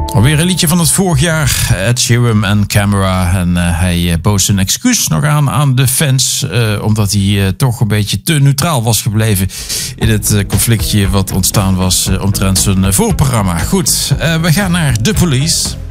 Alweer een liedje van het vorig jaar, Ed Sheeran en Camera. En hij bood zijn excuus nog aan de fans, omdat hij toch een beetje te neutraal was gebleven in het conflictje wat ontstaan was omtrent zijn voorprogramma. Goed, we gaan naar The Police.